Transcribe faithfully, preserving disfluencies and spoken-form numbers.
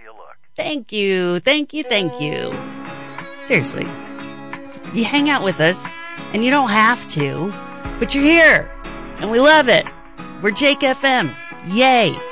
you look. Thank you. Thank you. Thank you. Seriously. You hang out with us, and you don't have to, but you're here, and we love it. We're Jake F M. Yay.